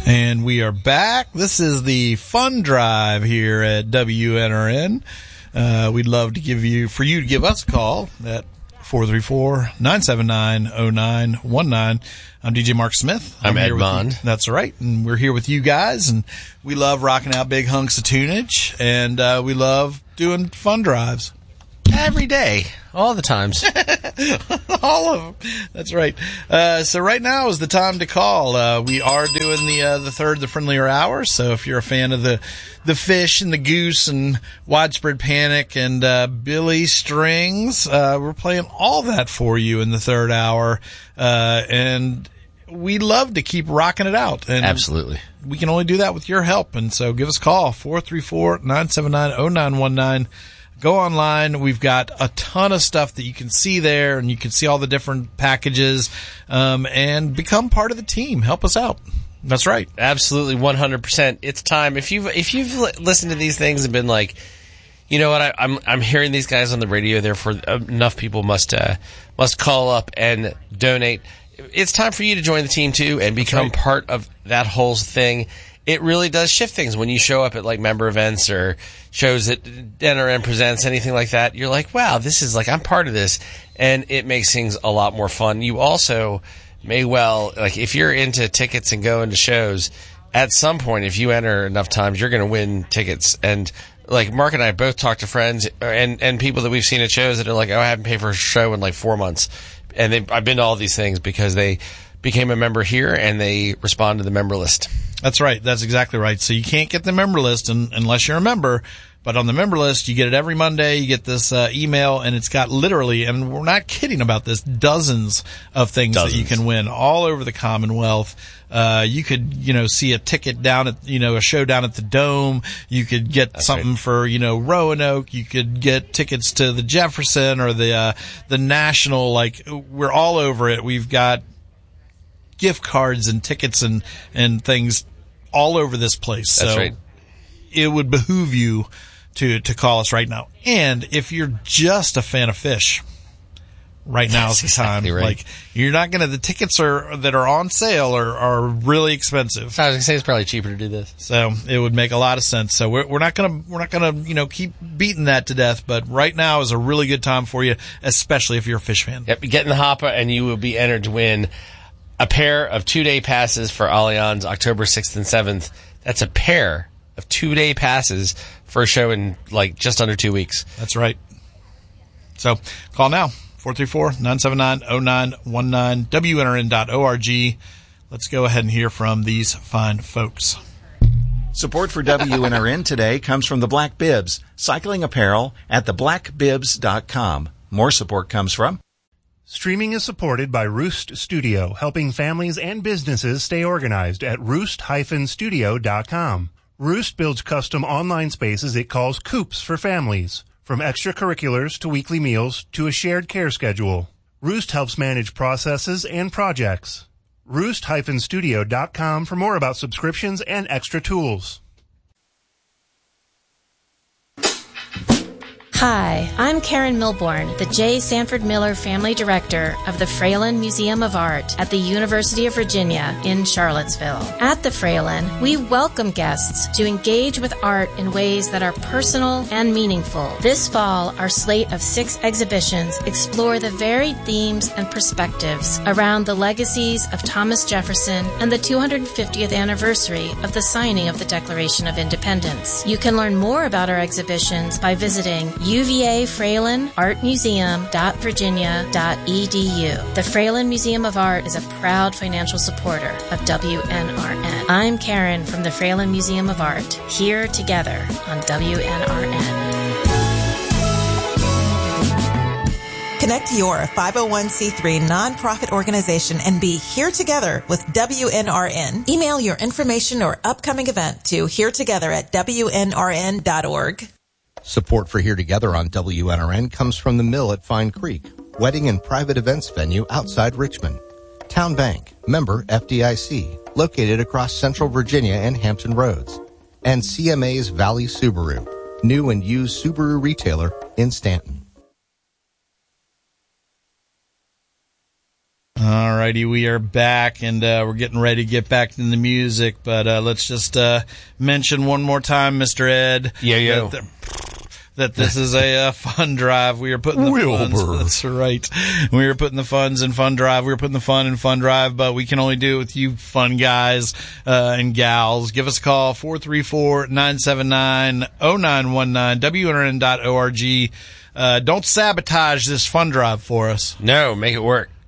And we are back. This is the fun drive here at WNRN. We'd love to for you to give us a call at 434-979-0919. I'm DJ Mark Smith. I'm Ed Bond. That's right. And we're here with you guys, and we love rocking out big hunks of tunage, and we love doing fun drives. Every day. All the times. All of them. That's right. So right now is the time to call. We are doing the third, the friendlier hour. So if you're a fan of the fish and the goose and widespread panic and Billy Strings, we're playing all that for you in the third hour. And we love to keep rocking it out. And absolutely. We can only do that with your help. And so give us a call, 434-979-0919. Go online. We've got a ton of stuff that you can see there, and you can see all the different packages, and become part of the team. Help us out. That's right. Absolutely, 100%. It's time. If you've listened to these things and been like, you know what, I'm hearing these guys on the radio, therefore enough people must call up and donate. It's time for you to join the team too and become part of that whole thing. It really does shift things when you show up at like member events or shows that NRN presents, anything like that. You're like, wow, this is like, I'm part of this, and it makes things a lot more fun. You also may well, like, if you're into tickets and going to shows, at some point, if you enter enough times, you're going to win tickets. And like Mark and I both talked to friends and people that we've seen at shows that are like, oh, I haven't paid for a show in like 4 months, and I've been to all these things because they became a member here and they respond to the member list. That's right. That's exactly right. So you can't get the member list unless you're a member. But on the member list, you get it every Monday. You get this email, and it's got literally, and we're not kidding about this, dozens of things that you can win all over the Commonwealth. You could, see a ticket down at, a show down at the Dome. You could get something for, Roanoke. You could get tickets to the Jefferson or the National. Like, we're all over it. We've got gift cards and tickets and things all over this place. That's so right. It would behoove you to call us right now. And if you're just a fan of fish, right now is the time. Exactly right. Like, you're not going to, the tickets that are on sale are really expensive. I was going to say it's probably cheaper to do this. So it would make a lot of sense. So we're not going to, keep beating that to death, but right now is a really good time for you, especially if you're a fish fan. Yep. Get in the hopper and you will be entered to win a pair of 2-day passes for Allianz October 6th and 7th. That's a pair of 2-day passes for a show in like just under 2 weeks. That's right. So call now, 434-979-0919, WNRN.org. Let's go ahead and hear from these fine folks. Support for WNRN today comes from the Black Bibs, cycling apparel at theblackbibs.com. More support comes from Streaming is supported by Roost Studio, helping families and businesses stay organized at roost-studio.com. Roost builds custom online spaces it calls coops for families, from extracurriculars to weekly meals to a shared care schedule. Roost helps manage processes and projects. Roost-studio.com for more about subscriptions and extra tools. Hi, I'm Karen Milbourne, the J. Sanford Miller Family Director of the Fralin Museum of Art at the University of Virginia in Charlottesville. At the Fralin, we welcome guests to engage with art in ways that are personal and meaningful. This fall, our slate of 6 exhibitions explore the varied themes and perspectives around the legacies of Thomas Jefferson and the 250th anniversary of the signing of the Declaration of Independence. You can learn more about our exhibitions by visiting UVA Fralin Art Museum.virginia.edu. The Fralin Museum of Art is a proud financial supporter of WNRN. I'm Karen from the Fralin Museum of Art, here together on WNRN. Connect your 501c3 nonprofit organization and be here together with WNRN. Email your information or upcoming event to heretogether@WNRN.org. Support for Here Together on WNRN comes from the Mill at Fine Creek, wedding and private events venue outside Richmond. Town Bank, member FDIC, located across Central Virginia and Hampton Roads. And CMA's Valley Subaru, new and used Subaru retailer in Stanton. All Alrighty, we are back, and we're getting ready to get back into the music, but let's just mention one more time, Mr. Ed. Yeah. That this is a fun drive. We are putting the funds. That's right. We are putting the funds in Fun Drive. We are putting the fun in Fun Drive, but we can only do it with you fun guys and gals. Give us a call, 434-979-0919, WNRN.org. Don't sabotage this Fun Drive for us. No, make it work.